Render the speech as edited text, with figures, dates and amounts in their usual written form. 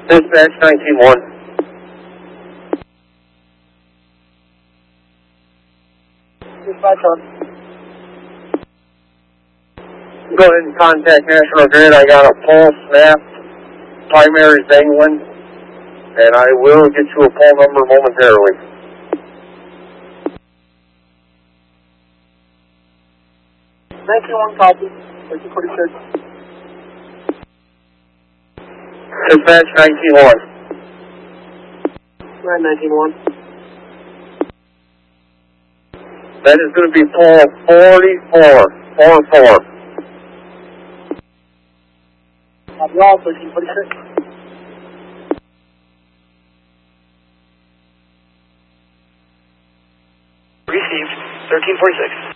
Dispatch 19-1. Dispatch on. Go ahead and contact National Grid. I got a pole snapped, primary dangling, and I will get you a pole number momentarily. Copy. 1346. Dispatch 19-1. Right, 19-1. That is going to be pole 44. 44. Copy all, 1346. Received. 1346.